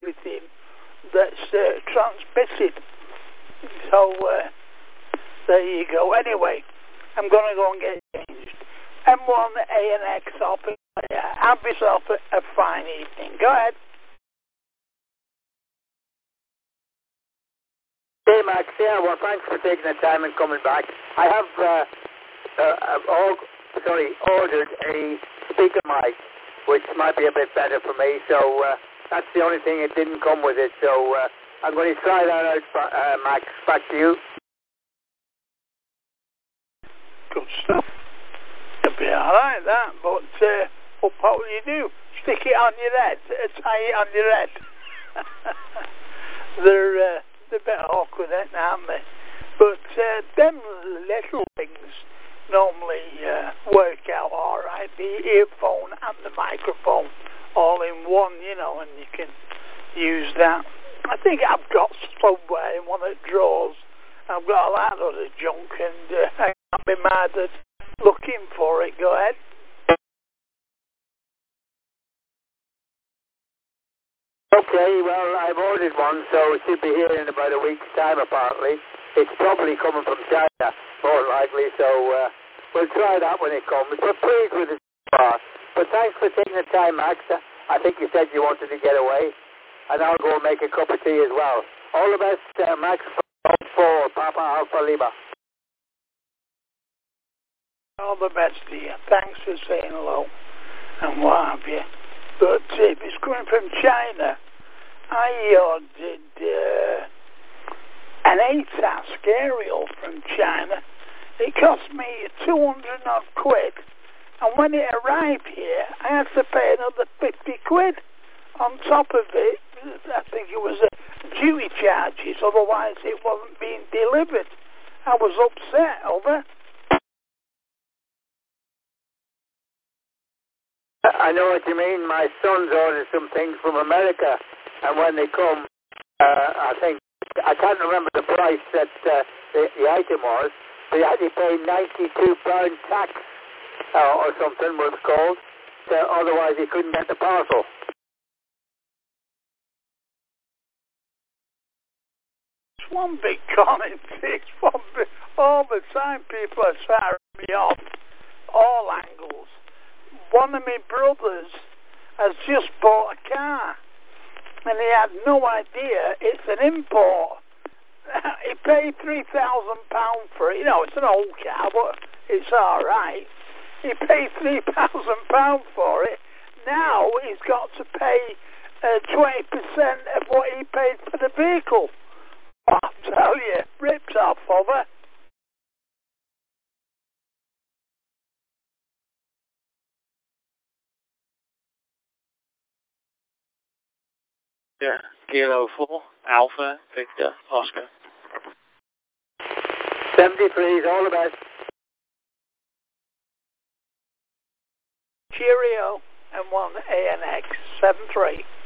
everything that's transmitted. So there you go. Anyway, I'm going to go and get changed. M1A and X up. Have yourself a fine evening. Go ahead. Hey Max, yeah, well thanks for taking the time and coming back. I have ordered a speaker mic, which might be a bit better for me, so that's the only thing it didn't come with it, so I'm going to try that out, Max. Back to you. Good stuff. It'll be alright that, but what will you do? Stick it on your head, tie it on your head. They're a bit awkward, aren't they? But them little things normally work out alright. The earphone and the microphone all in one, you know, and you can use that. I think I've got somewhere in one of the drawers. I've got a lot of the junk, and I can't be mad at looking for it. Go ahead. Okay, well, I've ordered one, so it should be here in about a week's time, apparently. It's probably coming from China, more likely, so we'll try that when it comes. We're pleased with it so far. But thanks for taking the time, Max. I think you said you wanted to get away, and I'll go and make a cup of tea as well. All the best, Max, for Papa Alpha Lima. All the best to you. Thanks for saying hello and what have you. But if it's coming from China, I ordered an ATASC aerial from China. It cost me 200 odd quid, and when it arrived here, I had to pay another 50 quid on top of it. I think it was duty charges, otherwise it wasn't being delivered. I was upset over. I know what you mean. My son's ordered some things from America, and when they come, I think, I can't remember the price that the item was, but he had to pay £92 tax or something was called, so otherwise he couldn't get the parcel. It's one big comment. It's one big, all the time people are firing me off, all angles. One of my brothers has just bought a car, and he had no idea it's an import. He paid £3,000 for it. You know, it's an old car, but it's all right. He paid £3,000 for it. Now he's got to pay 20% of what he paid for the vehicle. I tell you, ripped off over. Yeah, Kilo 4, Alpha, Victor, Oscar. 73's all the best. Cheerio, M1ANX 73.